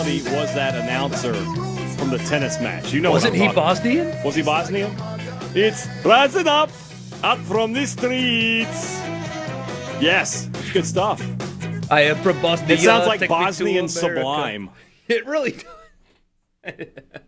Was that announcer from the tennis match? You know, wasn't he Bosnian? Was he Bosnian? It's rising up from the streets. Yes, it's good stuff. I am from Bosnia. It sounds like Bosnian Sublime. It really does.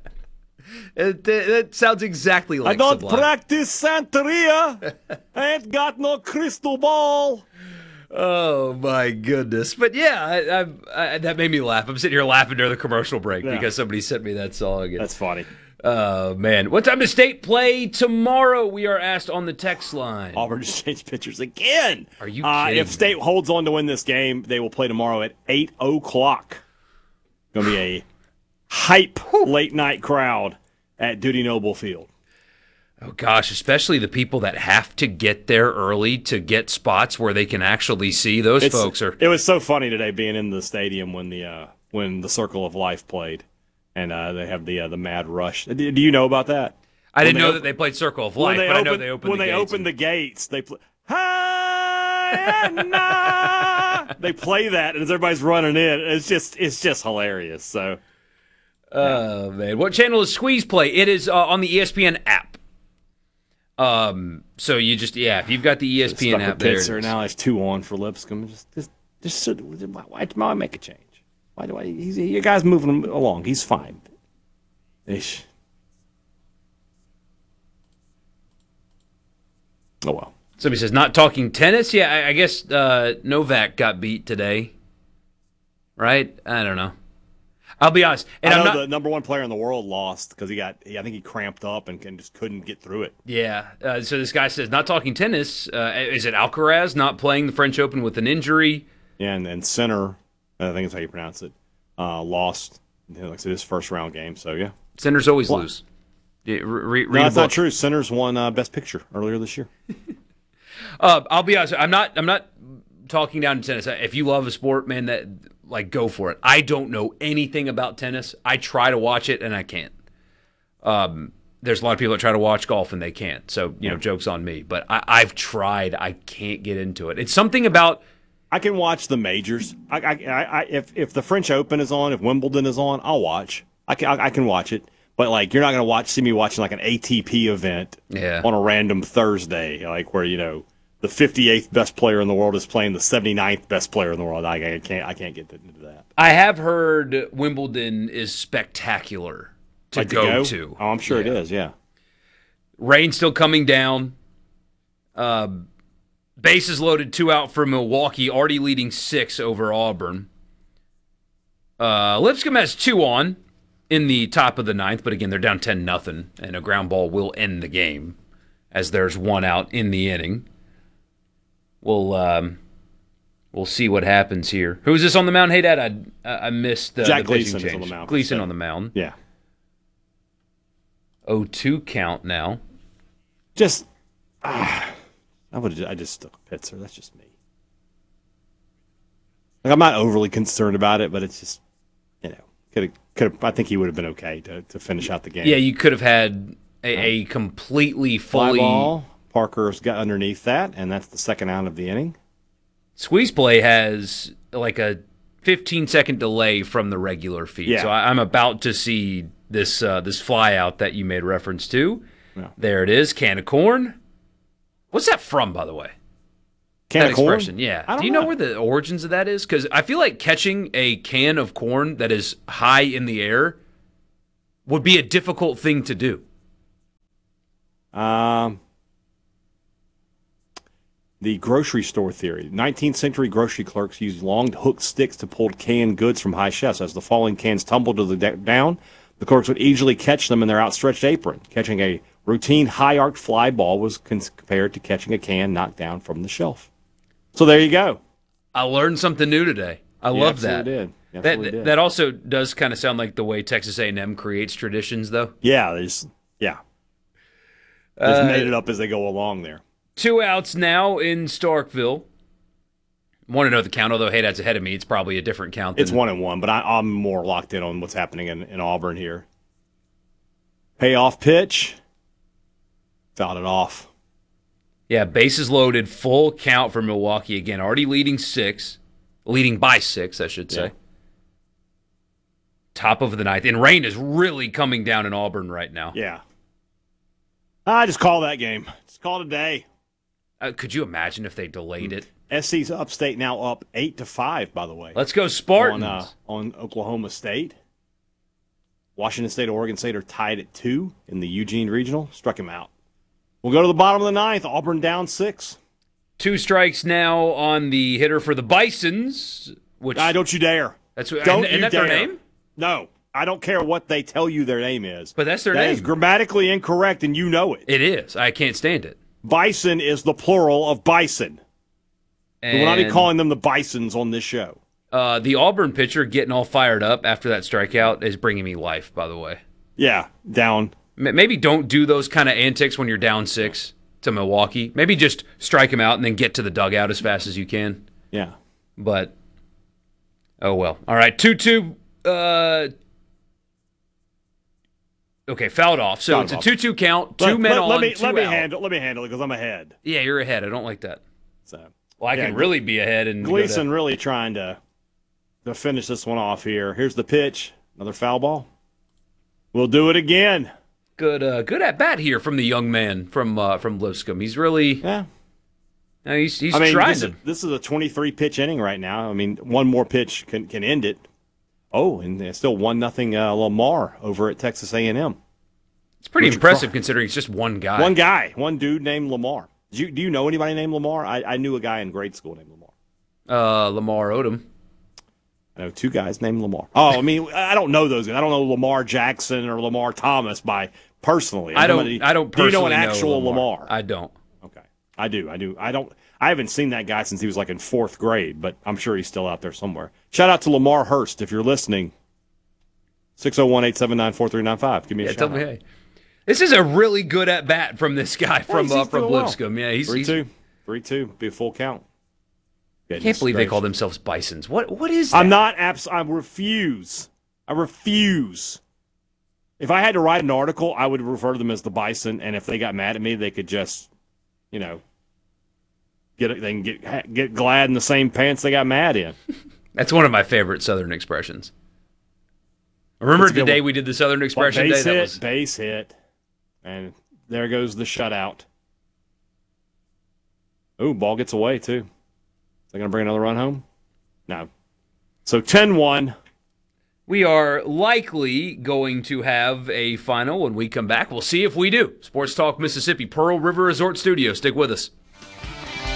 It sounds exactly like I don't Sublime. practice Santeria. I ain't got no crystal ball. Oh, my goodness. But yeah, I that made me laugh. I'm sitting here laughing during the commercial break because somebody sent me that song. That's funny. Oh, man. What time does State play tomorrow? We are asked on the text line. Auburn just changed pitchers again. Are you kidding If State holds on to win this game, they will play tomorrow at 8 o'clock. Going to be a hype late-night crowd at Dudy Noble Field. Oh, gosh, especially the people that have to get there early to get spots where they can actually see. Those folks are. It was so funny today being in the stadium when the Circle of Life played, and they have the Mad Rush. Do you know about that? I didn't know that they played Circle of Life, but I know they opened the gates. When they opened the gates, they play. They play that, and as everybody's running in, it's just hilarious. So, oh man, what channel does Squeeze play? It is on the ESPN app. So you just if you've got the ESPN app there. Now there's 2 on for Lipscomb. Just why make a change? Why do I? Your guy's moving him along. He's fine. Ish. Oh well. Somebody says not talking tennis. Yeah, I guess Novak got beat today. Right? I don't know. I'll be honest. And I know the number 1 player in the world lost because I think he cramped up and just couldn't get through it. Yeah. So this guy says, not talking tennis. Is it Alcaraz not playing the French Open with an injury? Yeah, and Sinner, I think that's how you pronounce it, lost. Like I said, his first round game. So yeah, Sinners always lose. Yeah, no, that's not true. Sinners won Best Picture earlier this year. I'll be honest. I'm not talking down to tennis. If you love a sport, man, go for it. I don't know anything about tennis. I try to watch it, and I can't. There's a lot of people that try to watch golf, and they can't. So, joke's on me. But I've tried. I can't get into it. It's something about... I can watch the majors. If the French Open is on, if Wimbledon is on, I'll watch. I can watch it. But, you're not going to see me watching, an ATP event on a random Thursday, where, the 58th best player in the world is playing the 79th best player in the world. I can't get into that. I have heard Wimbledon is spectacular to go to. Oh, I'm sure it is, yeah. Rain still coming down. Bases loaded, 2 out for Milwaukee, already leading 6 over Auburn. Lipscomb has 2 on in the top of the 9th, but again, they're down 10-0, and a ground ball will end the game as there's 1 out in the inning. We'll see what happens here. Who's this on the mound? Hey, Dad, I missed the Jack pitching Gleason change. is on the mound. Gleason on the mound. Yeah. 0-2 count now. I just stuck with Pitzer. That's just me. I'm not overly concerned about it, but it's just, could have. I think he would have been okay to finish out the game. Yeah, you could have had a completely fully. Fly ball. Parker's got underneath that, and that's the 2nd out of the inning. Squeeze play has a 15-second delay from the regular feed. Yeah. So I'm about to see this fly out that you made reference to. Yeah. There it is, can of corn. What's that from, by the way? Can of corn? Expression, yeah. Do you know where the origins of that is? Because I feel like catching a can of corn that is high in the air would be a difficult thing to do. The grocery store theory. 19th century grocery clerks used long hooked sticks to pull canned goods from high shelves. As the falling cans tumbled to the down, the clerks would easily catch them in their outstretched apron. Catching a routine high-arced fly ball was compared to catching a can knocked down from the shelf. So there you go. I learned something new today. I love that. Did. That also does kind of sound like the way Texas A&M creates traditions, though. Yeah, they just made it up as they go along there. 2 outs now in Starkville. Want to know the count, although Haydad's ahead of me. It's probably a different count. It's 1-1, but I'm more locked in on what's happening in Auburn here. Payoff pitch. Fouled it off. Yeah, bases loaded, full count for Milwaukee again. Already leading by 6, I should say. top of the ninth, and rain is really coming down in Auburn right now. Yeah. I just call that game. Just call it a day. Could you imagine if they delayed it? SC's Upstate now up 8-5, by the way. Let's go Spartans. On Oklahoma State. Washington State and Oregon State are tied at 2 in the Eugene Regional. Struck him out. We'll go to the bottom of the ninth. Auburn down 6. 2 strikes now on the hitter for the Bisons. Which don't you dare. Isn't that their name? No. I don't care what they tell you their name is. But that's their name. That is grammatically incorrect, and you know it. It is. I can't stand it. Bison is the plural of bison. And we'll not be calling them the Bisons on this show. The Auburn pitcher getting all fired up after that strikeout is bringing me life, by the way. Yeah, down. Maybe don't do those kind of antics when you're down 6 to Milwaukee. Maybe just strike him out and then get to the dugout as fast as you can. Yeah. But, oh well. All right, 2-2. Okay, fouled off. So it's a 2-2 count. Two men on, 2 out. Let me handle it because I'm ahead. Yeah, you're ahead. I don't like that. So, well, I can really be ahead. And Gleason really trying to finish this one off here. Here's the pitch. Another foul ball. We'll do it again. Good at bat here from the young man from Lipscomb. He's really he's trying to. This is a 23 pitch inning right now. I mean, one more pitch can end it. Oh, and it's still 1-0 Lamar over at Texas A&M. It's pretty impressive considering it's just one guy. One dude named Lamar. Do you know anybody named Lamar? I knew a guy in grade school named Lamar. Lamar Odom. I know 2 guys named Lamar. Oh, I mean, I don't know those guys. I don't know Lamar Jackson or Lamar Thomas personally. I don't personally do you know an actual Lamar? I don't. Okay. I do. I haven't seen that guy since he was like in 4th grade, but I'm sure he's still out there somewhere. Shout out to Lamar Hurst if you're listening. 601-879-4395. Give me a shout. Tell me, hey. This is a really good at bat from this guy from Lipscomb. Yeah, he's 3-2. Be a full count. I can't believe they call themselves Bisons. What is that? I'm not I refuse. If I had to write an article, I would refer to them as the Bison, and if they got mad at me, they could just, get glad in the same pants they got mad in. That's one of my favorite Southern expressions. Remember the day we did the Southern expression day? Base hit, and there goes the shutout. Ooh, ball gets away, too. Is they going to bring another run home? No. So 10-1. We are likely going to have a final when we come back. We'll see if we do. Sports Talk Mississippi, Pearl River Resort Studio. Stick with us.